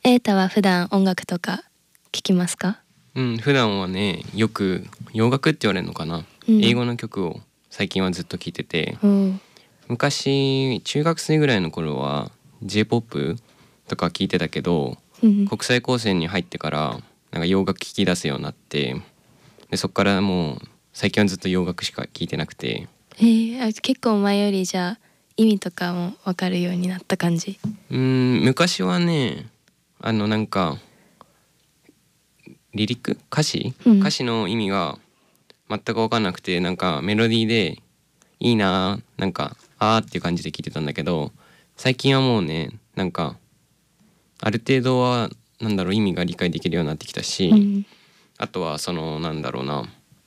エータは普段音楽とか聴きますか？ 普段はねよく洋楽って言われるのかな、英語の曲を最近はずっと聴いてて、昔中学生ぐらいの頃は J-POP とか聴いてたけど、国際高専に入ってからなんか洋楽聴き出すようになって、でそっからもう最近はずっと洋楽しか聴いてなくて。 結構前よりじゃあ意味とかも分かるようになった感じ？ 昔はねなんかリリック歌詞の意味が全く分かんなくて、なんかメロディーでいいな、なんかあーっていう感じで聞いてたんだけど、最近はもうねなんかある程度はなんだろう意味が理解できるようになってきたし、あとはそのなんだろうな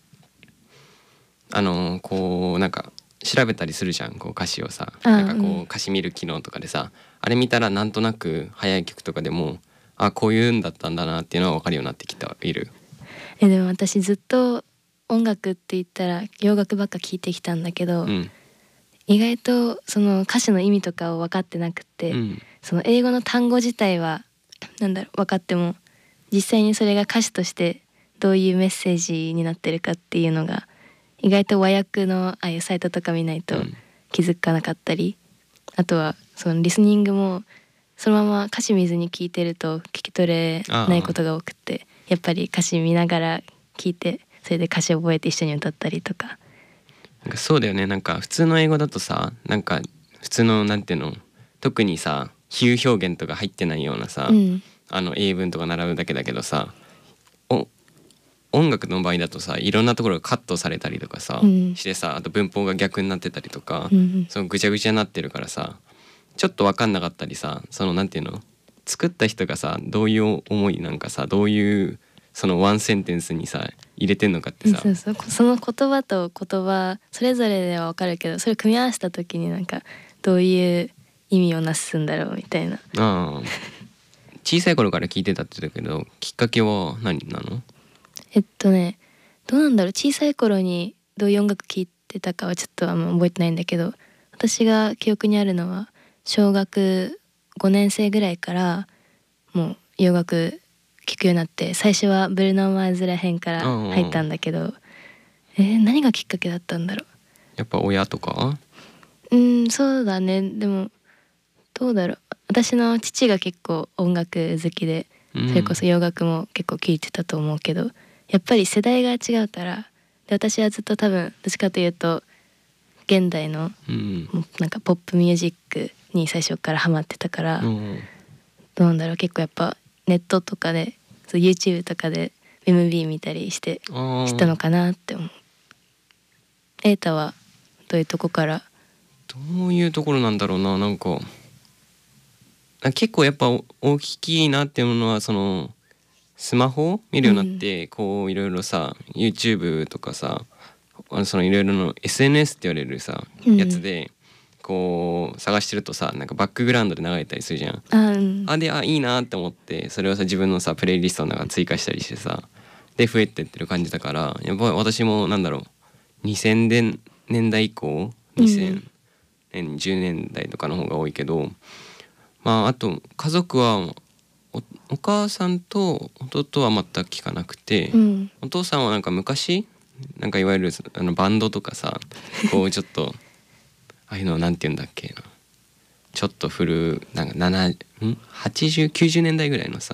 こうなんか調べたりするじゃん、こう歌詞をさ、なんかこう歌詞見る機能とかでさ、あれ見たらなんとなく早い曲とかでもこういうんだったんだなっていうのは分かるようになってきている。 でも私ずっと音楽って言ったら洋楽ばっか聴いてきたんだけど、意外とその歌詞の意味とかを分かってなくて、その英語の単語自体はなんだろう分かっても、実際にそれが歌詞としてどういうメッセージになってるかっていうのが意外と和訳のああいうサイトとか見ないと気づかなかったり、あとはそのリスニングもそのまま歌詞見ずに聞いてると聞き取れないことが多くて、やっぱり歌詞見ながら聞いて、それで歌詞覚えて一緒に歌ったりとか。 なんかそうだよね、なんか普通の英語だとさ、なんか普通のなんていうの、特にさ比喩表現とか入ってないようなさ、英文とか習うだけだけどさ、音楽の場合だとさいろんなところがカットされたりとかさ、してさ、あと文法が逆になってたりとか、そのぐちゃぐちゃになってるからさ、ちょっと分かんなかったりさ、そのなんていうの、作った人がさどういう思いなんかさ、どういうそのワンセンテンスにさ入れてんのかってさ、 その言葉と言葉それぞれでは分かるけど、それ組み合わせた時になんかどういう意味をなすんだろうみたいな。 小さい頃から聞いてたって言ったけど、きっかけは何なの？ どうなんだろう、小さい頃にどういう音楽聴いてたかはちょっとあんま覚えてないんだけど、私が記憶にあるのは小学5年生ぐらいからもう洋楽聴くようになって、最初はブルーノ・マーズらへんから入ったんだけど、何がきっかけだったんだろう。 やっぱ親とか？ そうだね。でもどうだろう、私の父が結構音楽好きで、それこそ洋楽も結構聴いてたと思うけど、やっぱり世代が違うから、で私はずっと多分どっちかというと現代の、なんかポップミュージックに最初からハマってたから、どうなんだろう、結構やっぱネットとかでYouTube とかで MV 見たりして知ったのかなって思う。瑛太はどういうとこから？ どういうところなんだろうな、なんか結構やっぱ大きいなっていうものは、そのスマホを見るようになって、こういろいろさ YouTube とかさ、そのいろいろの SNS って言われるさ、やつでこう探してるとさ、なんかバックグラウンドで流れたりするじゃん。いいなって思って、それをさ自分のさプレイリストの中追加したりしてさ、で増えてってる感じだから、やっぱ私もなんだろう、2000年代以降、2010年代とかの方が多いけど、あと家族はお母さんと弟は全く聞かなくて、お父さんはなんか昔なんかいわゆるバンドとかさ、こうちょっとああいうのなんて言うんだっけな、ちょっとなんか80、90年代ぐらいのさ、